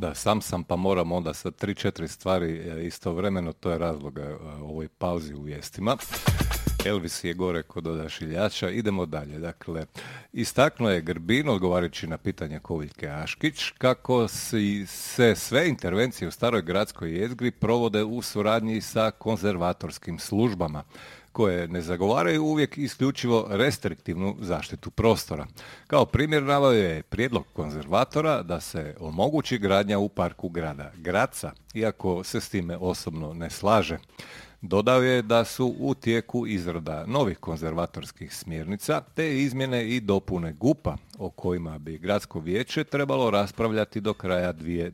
Da, sam sam pa moram onda sa 3-4 stvari istovremeno, to je razlog ovoj pauzi u vijestima. Elvis je gore kod odašiljača. Idemo dalje. Dakle, istaknuo je Grbin, odgovarajući na pitanje Koviljke Aškić, kako se sve intervencije u staroj gradskoj jezgri provode u suradnji sa konzervatorskim službama, koje ne zagovaraju uvijek isključivo restriktivnu zaštitu prostora. Kao primjer naveo je prijedlog konzervatora da se omogući gradnja u parku grada Graca, iako se s time osobno ne slaže. Dodao je da su u tijeku izrada novih konzervatorskih smjernica te izmjene i dopune GUP-a o kojima bi gradsko vijeće trebalo raspravljati do kraja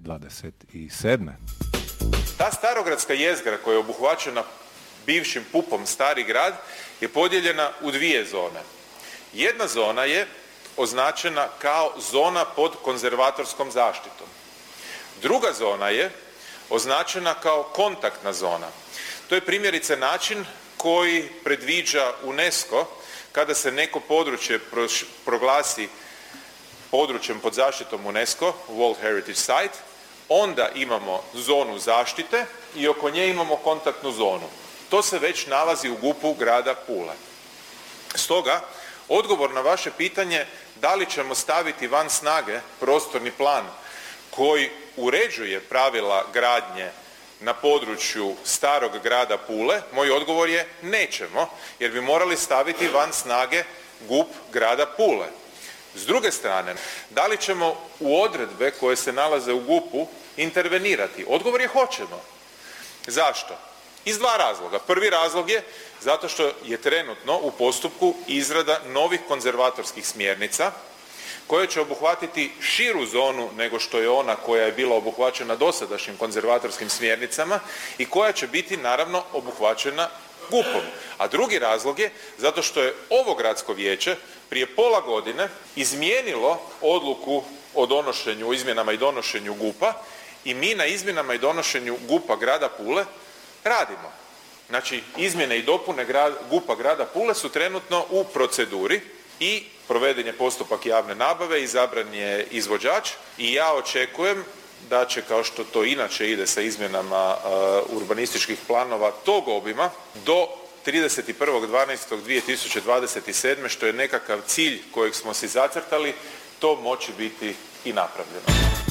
2027. Ta starogradska jezgra koja je obuhvaćena bivšim PUP-om Stari grad je podijeljena u dvije zone. Jedna zona je označena kao zona pod konzervatorskom zaštitom. Druga zona je označena kao kontaktna zona. To je primjerice način koji predviđa UNESCO kada se neko područje proglasi područjem pod zaštitom UNESCO, World Heritage Site, onda imamo zonu zaštite i oko nje imamo kontaktnu zonu. To se već nalazi u GUP-u grada Pule. Stoga, odgovor na vaše pitanje da li ćemo staviti van snage prostorni plan koji uređuje pravila gradnje na području starog grada Pule, moj odgovor je nećemo, jer bi morali staviti van snage GUP grada Pule. S druge strane, da li ćemo u odredbe koje se nalaze u GUP-u intervenirati? Odgovor je hoćemo. Zašto? Iz dva razloga. Prvi razlog je zato što je trenutno u postupku izrada novih konzervatorskih smjernica koje će obuhvatiti širu zonu nego što je ona koja je bila obuhvaćena dosadašnjim konzervatorskim smjernicama i koja će biti naravno obuhvaćena GUP-om. A drugi razlog je zato što je ovo gradsko vijeće prije pola godine izmijenilo odluku o donošenju, o izmjenama i donošenju GUP-a i mi na izmjenama i donošenju GUP-a grada Pule radimo. Znači, izmjene i dopune GUP-a grada Pule su trenutno u proceduri i proveden je postupak javne nabave, izabran je izvođač i ja očekujem da će, kao što to inače ide sa izmjenama urbanističkih planova tog obima, do 31.12.2027. što je nekakav cilj kojeg smo si zacrtali, to moći biti i napravljeno.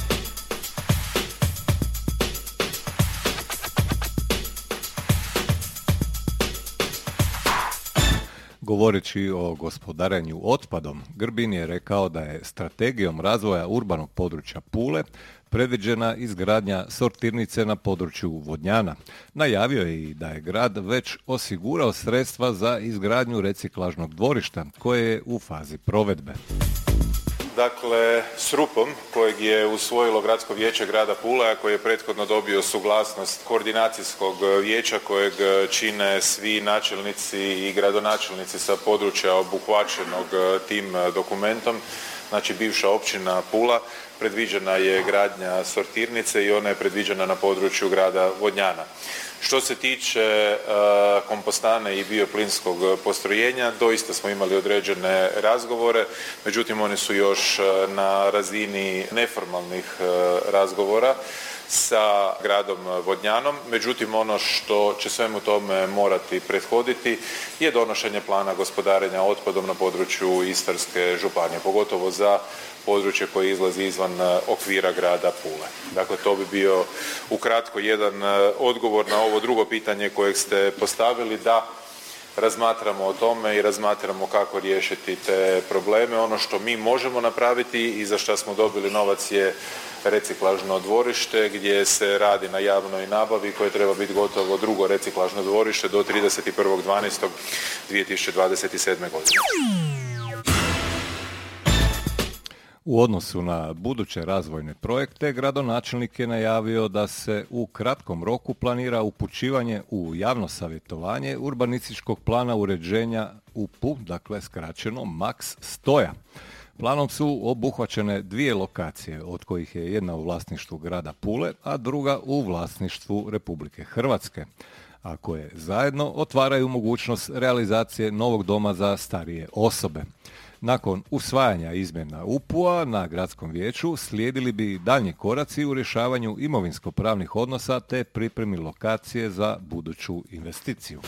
Govoreći o gospodarenju otpadom, Grbin je rekao da je strategijom razvoja urbanog područja Pule predviđena izgradnja sortirnice na području Vodnjana. Najavio je i da je grad već osigurao sredstva za izgradnju reciklažnog dvorišta koje je u fazi provedbe. Dakle, SRUP-om kojeg je usvojilo Gradsko vijeće grada Pule, a koji je prethodno dobio suglasnost koordinacijskog vijeća kojeg čine svi načelnici i gradonačelnici sa područja obuhvaćenog tim dokumentom, znači bivša općina Pula, predviđena je gradnja sortirnice i ona je predviđena na području grada Vodnjana. Što se tiče kompostane i bioplinskog postrojenja, doista smo imali određene razgovore, međutim oni su još na razini neformalnih razgovora sa gradom Vodnjanom. Međutim, ono što će svemu tome morati prethoditi je donošenje plana gospodarenja otpadom na području Istarske županije, pogotovo za područje koje izlazi izvan okvira grada Pule. Dakle, to bi bio ukratko jedan odgovor na ovo drugo pitanje kojeg ste postavili, da razmatramo o tome i razmatramo kako riješiti te probleme. Ono što mi možemo napraviti i za što smo dobili novac je reciklažno dvorište gdje se radi na javnoj nabavi koje treba biti gotovo drugo reciklažno dvorište do 31.12.2027. godine. U odnosu na buduće razvojne projekte, gradonačelnik je najavio da se u kratkom roku planira upućivanje u javno savjetovanje urbanističkog plana uređenja UPU, dakle skraćeno MAX 100. Planom su obuhvaćene dvije lokacije, od kojih je jedna u vlasništvu grada Pule, a druga u vlasništvu Republike Hrvatske, a koje zajedno otvaraju mogućnost realizacije novog doma za starije osobe. Nakon usvajanja izmjena UPU-a na gradskom vijeću slijedili bi daljnji koraci u rješavanju imovinsko-pravnih odnosa te pripremi lokacije za buduću investiciju.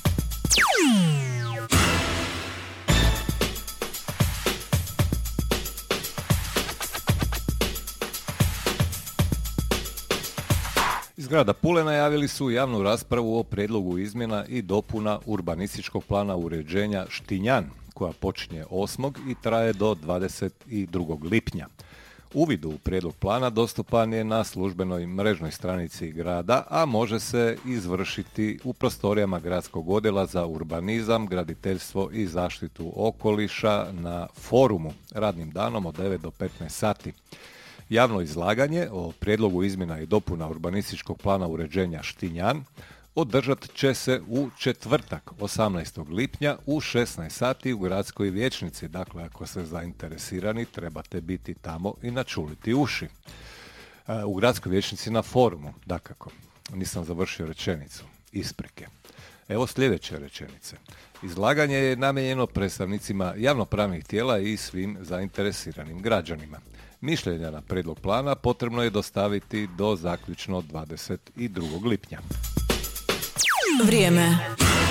Iz grada Pule najavili su javnu raspravu o prijedlogu izmjena i dopuna urbanističkog plana uređenja Štinjan, koja počinje 8. i traje do 22. lipnja. Uvid u prijedlog plana dostupan je na službenoj mrežnoj stranici grada, a može se izvršiti u prostorijama gradskog odjela za urbanizam, graditeljstvo i zaštitu okoliša na forumu radnim danom od 9 do 15 sati. Javno izlaganje o prijedlogu izmjena i dopuna urbanističkog plana uređenja Štinjan održat će se u četvrtak 18. lipnja u 16 sati u gradskoj vijećnici. Dakle, ako ste zainteresirani, trebate biti tamo i načuliti uši. U gradskoj vijećnici na forumu, dakako. Nisam završio rečenicu. Isprike. Evo sljedeće rečenice. Izlaganje je namijenjeno predstavnicima javnopravnih tijela i svim zainteresiranim građanima. Mišljenja na prijedlog plana potrebno je dostaviti do zaključno 22. lipnja. Vrijeme.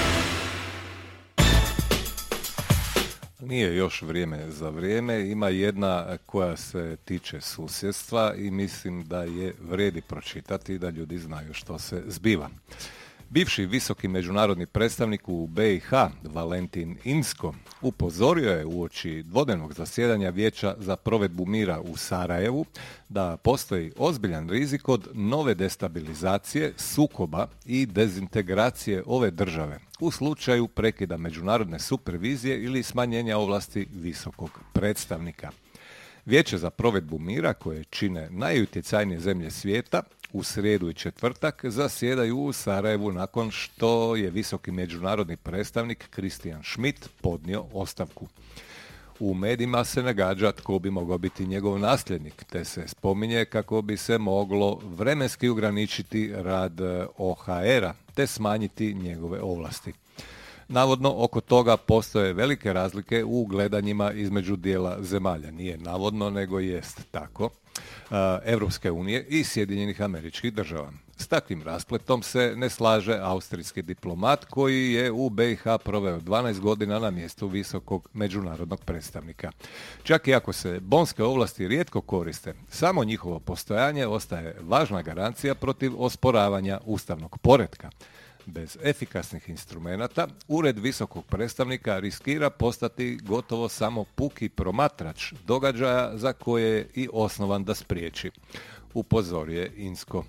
Nije još vrijeme za vrijeme, ima jedna koja se tiče susjedstva i mislim da je vrijedi pročitati da ljudi znaju što se zbiva. Bivši visoki međunarodni predstavnik u BiH, Valentin Inzko, upozorio je uoči dvodnevnog zasjedanja Vijeća za provedbu mira u Sarajevu da postoji ozbiljan rizik od nove destabilizacije, sukoba i dezintegracije ove države u slučaju prekida međunarodne supervizije ili smanjenja ovlasti visokog predstavnika. Vijeće za provedbu mira, koje čine najutjecajnije zemlje svijeta, u srijedu i četvrtak zasjedaju u Sarajevu nakon što je visoki međunarodni predstavnik Christian Schmidt podnio ostavku. U medijima se nagađa tko bi mogao biti njegov nasljednik, te se spominje kako bi se moglo vremenski ograničiti rad OHR-a, te smanjiti njegove ovlasti. Navodno, oko toga postoje velike razlike u gledanjima između dijela zemalja. Nije navodno, nego jest tako. Europske unije i Sjedinjenih Američkih Država. S takvim raspletom se ne slaže austrijski diplomat koji je u BiH proveo 12 godina na mjestu visokog međunarodnog predstavnika. Čak i ako se bonske ovlasti rijetko koriste, samo njihovo postojanje ostaje važna garancija protiv osporavanja ustavnog poretka. Bez efikasnih instrumenata, ured visokog predstavnika riskira postati gotovo samo puki promatrač događaja za koje je i osnovan da spriječi. Upozorio je Inzko.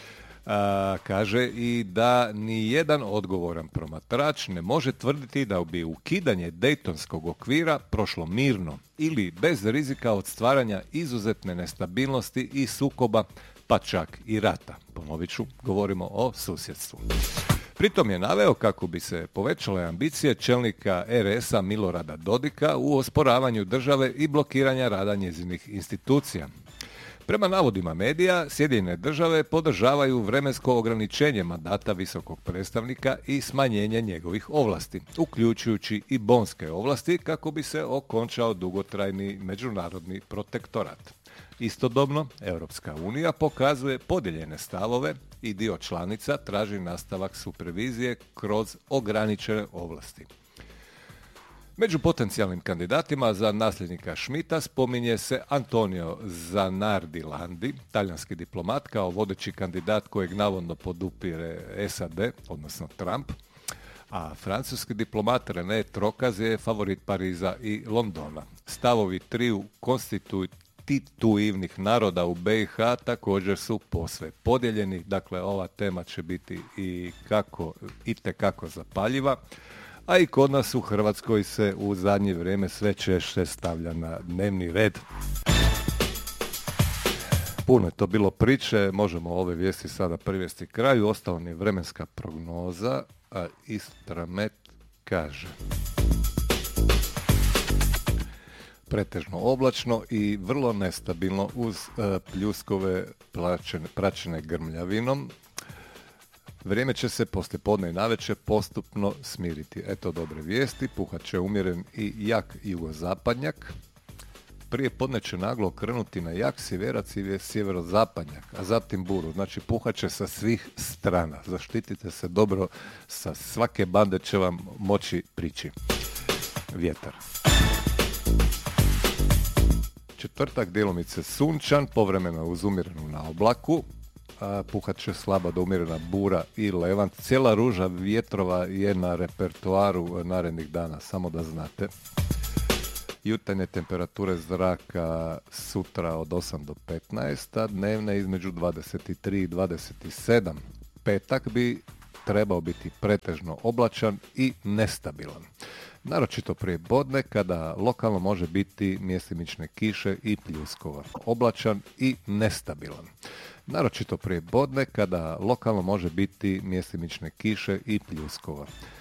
Kaže i da ni jedan odgovoran promatrač ne može tvrditi da bi ukidanje Dejtonskog okvira prošlo mirno ili bez rizika od stvaranja izuzetne nestabilnosti i sukoba, pa čak i rata. Ponovit ću, govorimo o susjedstvu. Pritom je naveo kako bi se povećale ambicije čelnika RS-a Milorada Dodika u osporavanju države i blokiranja rada njezinih institucija. Prema navodima medija, Sjedinjene države podržavaju vremensko ograničenje mandata visokog predstavnika i smanjenje njegovih ovlasti, uključujući i bonske ovlasti kako bi se okončao dugotrajni međunarodni protektorat. Istodobno, Europska unija pokazuje podijeljene stavove i dio članica traži nastavak supervizije kroz ograničene ovlasti. Među potencijalnim kandidatima za nasljednika Schmidta spominje se Antonio Zanardi Landi, talijanski diplomat, kao vodeći kandidat kojeg navodno podupire SAD, odnosno Trump, a francuski diplomat René Trokaz je favorit Pariza i Londona. Stavovi triju konstitutivnih naroda u BiH također su posve podijeljeni, dakle ova tema će biti itekako zapaljiva, a i kod nas u Hrvatskoj se u zadnje vrijeme sve češće stavlja na dnevni red. Puno je to bilo priče, možemo ove vijesti sada privesti kraju, ostala mi je vremenska prognoza, a Istramet kaže: pretežno oblačno i vrlo nestabilno uz pljuskove praćene grmljavinom. Vrijeme će se poslijepodne i navečer postupno smiriti. Eto dobre vijesti, puhat će umjeren i jak jugozapadnjak. Prije podne će naglo okrenuti na jak sjeverac i sjeverozapadnjak, a zatim buru. Znači puhat će sa svih strana. Zaštitite se dobro, sa svake bande će vam moći prići vjetar. Četvrtak djelomice sunčan, povremeno uz umjerenu na oblaku. Puhat će slaba do umjerena bura i levant. Cijela ruža vjetrova je na repertoaru narednih dana, samo da znate. Jutarnje temperature zraka sutra od 8 do 15, a dnevne između 23 i 27. Petak bi trebao biti pretežno oblačan i nestabilan. Naročito prije podne kada lokalno može biti mjestimične kiše i pljuskova. Oblačan i nestabilan. Naročito prije podne kada lokalno može biti mjestimične kiše i pljuskova.